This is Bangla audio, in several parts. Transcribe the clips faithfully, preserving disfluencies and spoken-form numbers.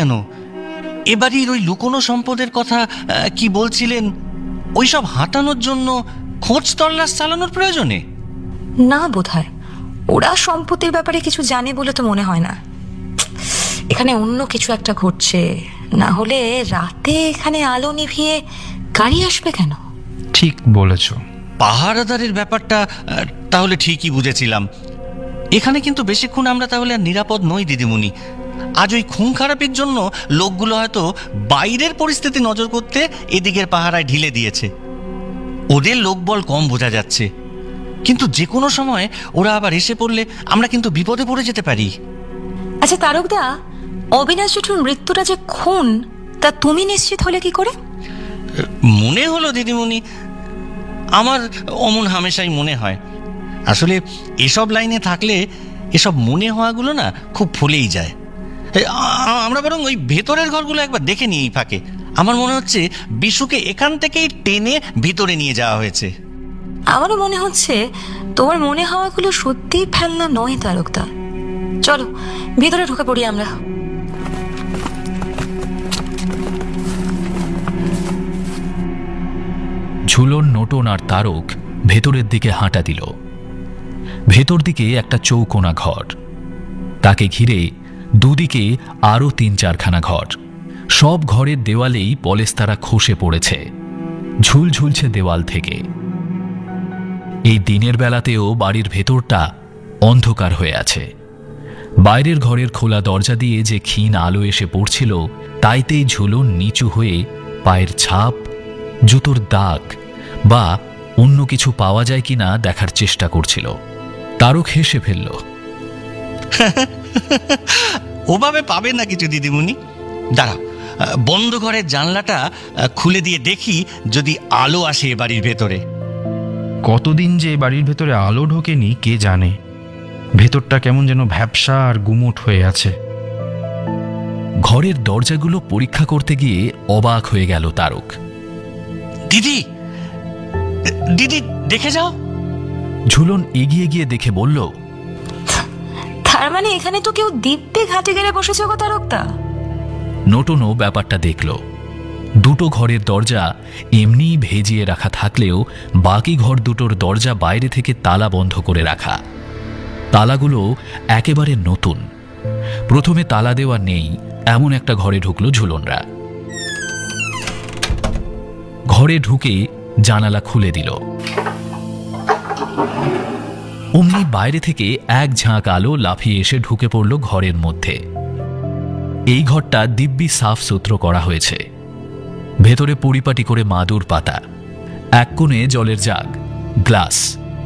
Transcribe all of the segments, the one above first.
কেন? এবারের ওই লুকোনো সম্পদের কথা কি বলছিলেন? ওইসব হাঁটানোর জন্য খোঁজ তল্লাশ চালানোর প্রয়োজনে? না বোধহয়, ওরা সম্পত্তির ব্যাপারে কিছু জানে বলে তো মনে হয় না। এখানে অন্য কিছু একটা ঘটছে, না হলে রাতে এখানে আলো নিভিয়ে গাড়ি আসবে কেন? ঠিক বলেছ। পাহারাদারের ব্যাপারটা তাহলে ঠিকই বুঝেছিলাম। এখানে কিন্তু বেশিক্ষণ আমরা তাহলে আর নিরাপদ নই দিদিমণি। আজ ওই খুন খারাপের জন্য লোকগুলো হয়তো বাইরের পরিস্থিতি নজর করতে এদিকের পাহারায় ঢিলে দিয়েছে। ওদের লোকবল কম বোঝা যাচ্ছে, কিন্তু যে কোনো সময় ওরা আবার এসে পড়লে আমরা কিন্তু বিপদে পড়ে যেতে পারি। আচ্ছা তারকদা, অবিনাশ জেঠুর মৃত্যুটা যে খুন, তা তুমি নিশ্চিত হলে কি করে? মনে হলো দিদিমণি, আমার অমন হামেশাই মনে হয়। আসলে এসব লাইনে থাকলে এসব মনে হওয়াগুলো না খুব ফুলেই যায়। আমরা বরং ওই ভেতরের ঘরগুলো একবার দেখে নিই ফাঁকে। আমার মনে হচ্ছে বিশুকে এখান থেকেই টেনে ভিতরে নিয়ে যাওয়া হয়েছে। আমারও মনে হচ্ছে তোমার মনে হওয়াগুলো সত্যিই ফেলনা নয় তারকদা। চলো ভিতরে ঢুকে পড়ি আমরা। ঝুলন, নোটন আর তারক ভেতরের দিকে হাঁটা দিল। ভেতর দিকে একটা চৌকোনা ঘর, তাকে ঘিরে দুদিকে আরো তিন চারখানা ঘর। সব ঘরের দেওয়ালেই পলেস্তারা খসে পড়েছে, ঝুল ঝুলছে দেওয়াল থেকে। এই দিনের বেলাতেও বাড়ির ভেতরটা অন্ধকার হয়ে আছে। বাইরের ঘরের খোলা দরজা দিয়ে যে ক্ষীণ আলো এসে পড়ছিল, তাইতেই ঝুলন নিচু হয়ে পায়ের ছাপ, জুতোর দাগ বা অন্য কিছু পাওয়া যায় কিনা দেখার চেষ্টা করছিল। তারক হেসে ফেলল। ওভাবে পাবে না কিছু দিদিমণি। দাঁড়াও, বন্ধ ঘরের জানলাটা খুলে দিয়ে দেখি যদি আলো আসে বাড়ির ভেতরে। কতদিন যে বাড়ির ভেতরে আলো ঢোকেনি কে জানে। ভেতরটা কেমন যেন ভ্যাপসা আর গুমোট হয়ে আছে। ঘরের দরজাগুলো পরীক্ষা করতে গিয়ে অবাক হয়ে গেল তারক। দিদি, দিদি দেখে যাও। ঝুলন এগিয়ে গিয়ে দেখে বলল, তার মানে এখানে তো কেউ দিব্যে ঘাটে গেড়ে বসেছে গো তারকদা। নোটনও ব্যাপারটা দেখল। দুটো ঘরের দরজা এমনি ভেজিয়ে রাখা থাকলেও বাকি ঘর দুটোর দরজা বাইরে থেকে তালা বন্ধ করে রাখা। তালাগুলো একেবারে নতুন। প্রথমে তালা দেওয়া নেই এমন একটা ঘরে ঢুকলো ঝুলনরা। ঘরে ঢুকে জানালা খুলে দিল। অমনি বাইরে থেকে এক ঝাঁক আলো লাফিয়ে এসে ঢুকে পড়ল ঘরের মধ্যে। এই ঘরটা দিব্যি সাফ সুতরো করা হয়েছে। ভেতরে পরিপাটি করে মাদুর পাতা, এক কোণে জলের জাগ, গ্লাস।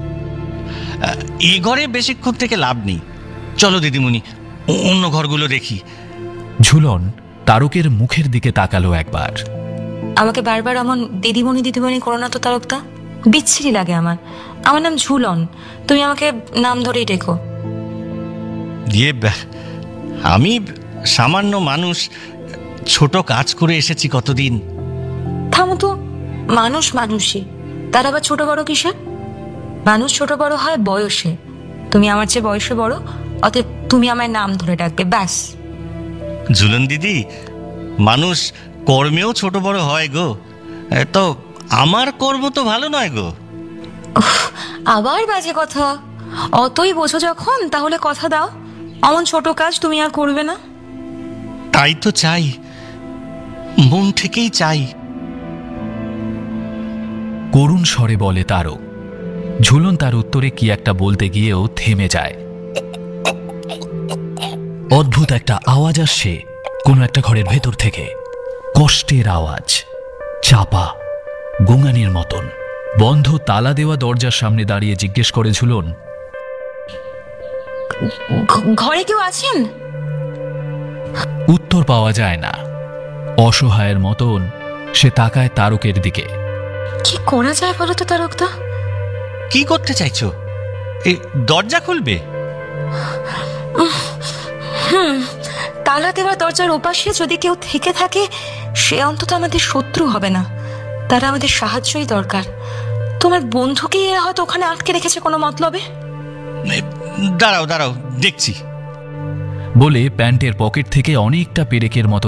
এই ঘরে বেশিক্ষণ থেকে লাভ নেই। চলো দিদিমণি, অন্য ঘরগুলো দেখি। ঝুলন তারকের মুখের দিকে তাকালো একবার। আমাকে বারবার এমন দিদিমণি দিদিমণি করো না তো তারকদা, বিচ্ছিরি লাগে আমার। আমার নাম ঝুলন, তুমি আমাকে নাম ধরেই ডেকো। দিয়ে আমি সামান্য মানুষ, ছোট কাজ করে এসেছি কতদিন। থামো তো, মানুষ মানুষই, তার আবার ছোট বড় কিসের? মানুষ ছোট বড় হয় বয়সে। তুমি আমার চেয়ে বয়সে বড়, অতএব তুমি আমার নাম ধরে ডাকবে, ব্যাস। ঝুলন দিদি, মানুষ কর্মেও ছোট বড় হয় গো। তো আমার কর্ম তো ভালো নয় গো। আবার বাজে কথা। অতই বোঝো যখন, তাহলে কথা দাও অমন ছোট কাজ তুমি আর করবে না। তাই তো চাই, মন থেকেই চাই। করুণ স্বরে বলে তারক। ঝুলন তার উত্তরে কি একটা বলতে গিয়েও থেমে যায়। অদ্ভুত একটা আওয়াজ আসছে কোনো একটা ঘরের ভেতর থেকে। কষ্টের আওয়াজ, চাপা, গোঙানির মতন। বন্ধ তালা দেওয়া দরজার সামনে দাঁড়িয়ে জিজ্ঞেস করে ঝুলন, ঘরে কেউ আছেন? উত্তর পাওয়া যায় না। অসহায়ের মতন সে তাকায় তারকের দিকে। কি করা যায় বলো তো তারকদা? কি করতে চাইছো? এই দরজা খুলবে? হুম, তালা দেওয়া দরজার ওপাশে যদি কেউ থেকে থাকে, সে অন্তত আমাদের শত্রু হবে না। তারা আমাদের সাহায্যই দরকার। তোমার বন্ধুকে হয়তো ওখানে আটকে রেখেছে কোনো মতলবে। দাঁড়াও দাঁড়াও, দেখছি। বলে প্যান্টের পকেট থেকে অনেকটা পেরেকের মতো